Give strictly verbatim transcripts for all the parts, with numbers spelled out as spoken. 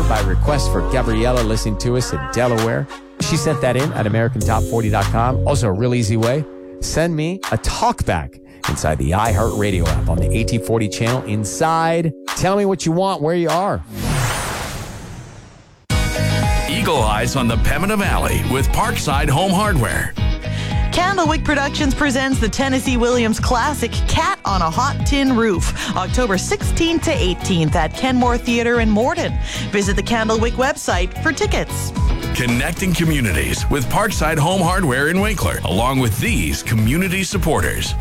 by request for Gabriella listening to us in Delaware. She sent that in at American Top forty dot com. Also, a real easy way. Send me a talkback inside the iHeartRadio app on the A T forty channel inside. Tell me what you want, where you are. Eagle Eyes on the Pembina Valley with Parkside Home Hardware. Candlewick Productions presents the Tennessee Williams classic Cat on a Hot Tin Roof, October sixteenth to eighteenth at Kenmore Theatre in Morden. Visit the Candlewick website for tickets. Connecting communities with Parkside Home Hardware in Winkler, along with these community supporters.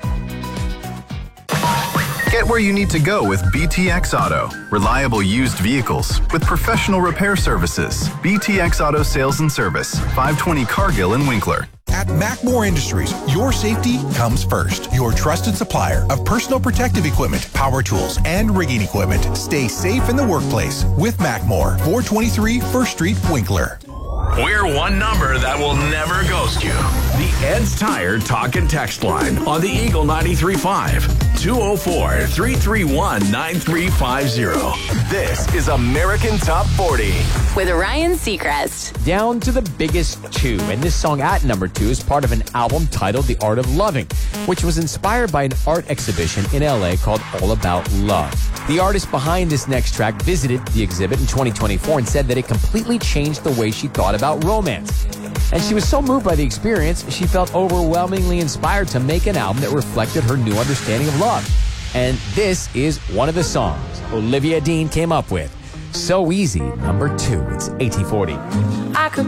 Get where you need to go with B T X Auto. Reliable used vehicles with professional repair services. B T X Auto Sales and Service, five twenty Cargill in Winkler. At Macmore Industries, your safety comes first. Your trusted supplier of personal protective equipment, power tools, and rigging equipment. Stay safe in the workplace with Macmore, four twenty-three First Street, Winkler. We're one number that will never ghost you. The Ed's Tire Talk and Text line on the Eagle ninety-three point five. two oh four, three three one, nine three five zero. This is American Top forty. With Ryan Seacrest. Down to the biggest two. And this song at number two is part of an album titled The Art of Loving, which was inspired by an art exhibition in L A called All About Love. The artist behind this next track visited the exhibit in twenty twenty-four and said that it completely changed the way she thought about romance. And she was so moved by the experience, she felt overwhelmingly inspired to make an album that reflected her new understanding of love. And this is one of the songs Olivia Dean came up with. So Easy, number two. It's A T forty. I could